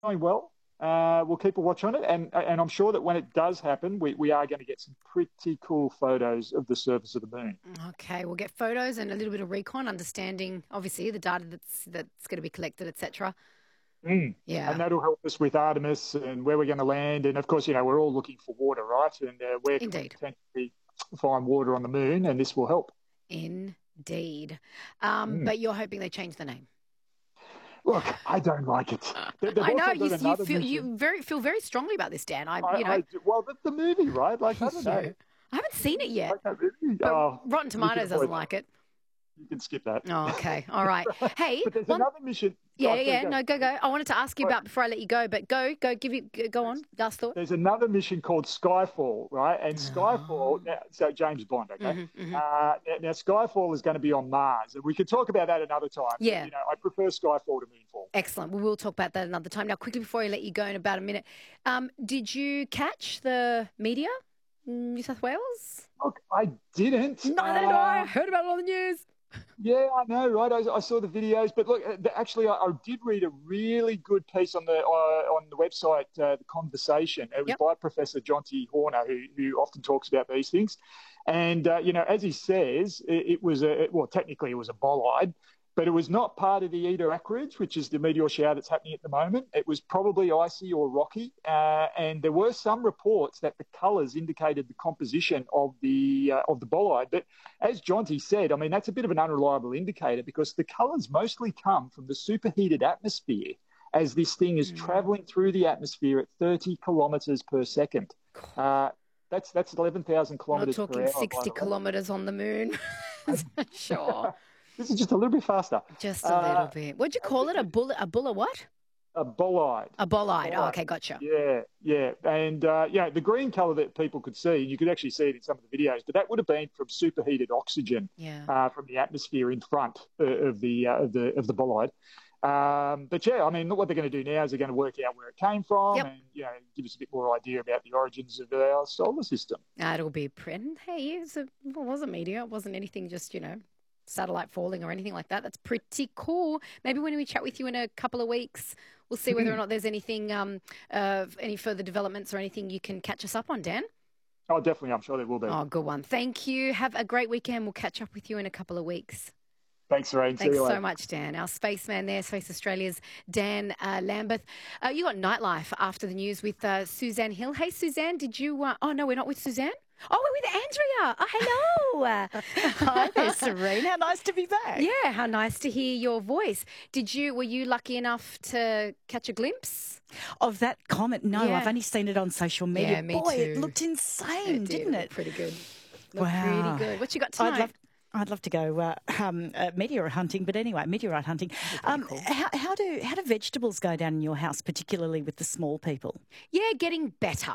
going well. We'll keep a watch on it, and I'm sure that when it does happen, we are going to get some pretty cool photos of the surface of the moon. Okay, we'll get photos and a little bit of recon, understanding obviously the data that's going to be collected, etc. Yeah. And that'll help us with Artemis and where we're going to land. And of course, we're all looking for water, right? And where can we Indeed. potentially find water on the moon? And this will help. Indeed. But you're hoping they change the name. Look, I don't like it. I know you feel very strongly about this, Dan. Well, the movie, right? Like, I don't know. I haven't seen it yet. Like that movie? But Rotten Tomatoes doesn't like it. You can skip that. Oh, okay. All right. Hey, but there's another mission. Yeah. No, go. I wanted to ask you about before I let you go, but go on. Last thought. There's another mission called Skyfall, right? And Skyfall, so James Bond, okay? Now, Skyfall is going to be on Mars. And we could talk about that another time. Yeah. But, I prefer Skyfall to Moonfall. Excellent. We will talk about that another time. Now, quickly before I let you go in about a minute, did you catch the media in New South Wales? Look, I didn't. Neither did I. Heard about it on the news. Yeah, I know, right? I saw the videos, but look, actually, I did read a really good piece on the website, The Conversation. It was by Professor Jonty Horner, who often talks about these things. And as he says, it was technically it was a bolide, but it was not part of the Eta Aquarids, which is the meteor shower that's happening at the moment. It was probably icy or rocky, and there were some reports that the colours indicated the composition of the bolide. But as Jonty said, I mean, that's a bit of an unreliable indicator because the colours mostly come from the superheated atmosphere as this thing is travelling through the atmosphere at 30 kilometres per second. That's 11,000 kilometres per hour. We're talking 60 kilometres on the moon. Sure. This is just a little bit faster. Just a little bit. What'd you call it? A bulla what? A bolide. A bolide. Oh, okay, gotcha. Yeah. And, the green colour that people could see, you could actually see it in some of the videos, but that would have been from superheated oxygen from the atmosphere in front of the bolide. But I mean, look, what they're going to do now is they're going to work out where it came from and give us a bit more idea about the origins of our solar system. It'll be pretty. Hey, it was a meteor. It wasn't anything just, satellite falling or anything like that. That's pretty cool. Maybe when we chat with you in a couple of weeks, we'll see whether or not there's anything, any further developments or anything you can catch us up on, Dan. Oh, definitely. I'm sure there will be. Oh, good one. Thank you. Have a great weekend. We'll catch up with you in a couple of weeks. Thanks, Lorraine. Thanks so much, Dan. Our spaceman there, Space Australia's Dan Lambeth. You got Nightlife after the news with Suzanne Hill. Hey, Suzanne, did you... oh, no, we're not with Suzanne? Oh, we're with Andrea. Oh, hello. Hi there, Serene. How nice to be back. Yeah, how nice to hear your voice. Were you lucky enough to catch a glimpse of that comet? No, I've only seen it on social media. Yeah, me Boy, too. It looked insane, didn't it? Pretty good. Wow. Pretty good. What you got tonight? I'd love to go meteorite hunting, but anyway, meteorite hunting. Cool. How do vegetables go down in your house, particularly with the small people? Yeah, getting better.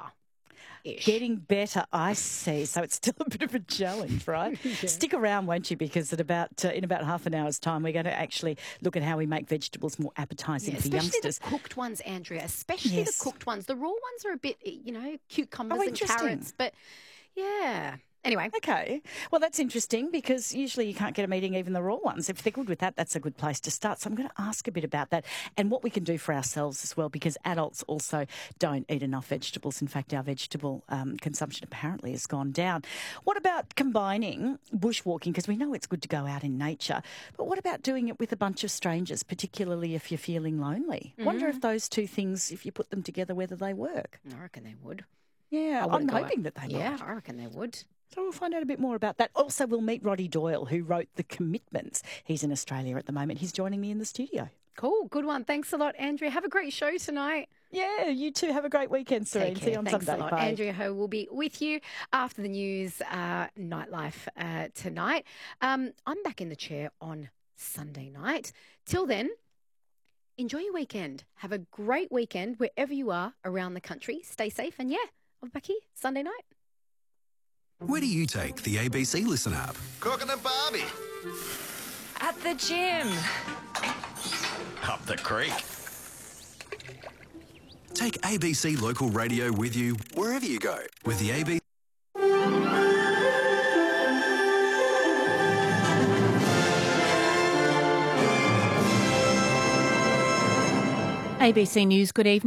Getting better, I see. So it's still a bit of a challenge, right? Stick around, won't you? Because in about half an hour's time, we're going to actually look at how we make vegetables more appetising for youngsters. Especially the cooked ones, Andrea. Especially the cooked ones. The raw ones are a bit, cucumbers and carrots. But yeah. Anyway. Okay. Well, that's interesting because usually you can't get them eating even the raw ones. If they're good with that, that's a good place to start. So I'm going to ask a bit about that and what we can do for ourselves as well, because adults also don't eat enough vegetables. In fact, our vegetable consumption apparently has gone down. What about combining bushwalking? Because we know it's good to go out in nature, but what about doing it with a bunch of strangers, particularly if you're feeling lonely? Wonder if those two things, if you put them together, whether they work. I reckon they would. Yeah, I'm hoping that they might. Yeah, I reckon they would. So we'll find out a bit more about that. Also, we'll meet Roddy Doyle, who wrote The Commitments. He's in Australia at the moment. He's joining me in the studio. Cool. Good one. Thanks a lot, Andrea. Have a great show tonight. Yeah, you too. Have a great weekend, Serene. See you on Sunday. A lot. Bye. Andrea Ho will be with you after the news, Nightlife tonight. I'm back in the chair on Sunday night. Till then, enjoy your weekend. Have a great weekend wherever you are around the country. Stay safe. And I'll be back here Sunday night. Where do you take the ABC Listen app? Cooking a Barbie. At the gym. Up the creek. Take ABC Local Radio with you wherever you go with the ABC. ABC News, good evening.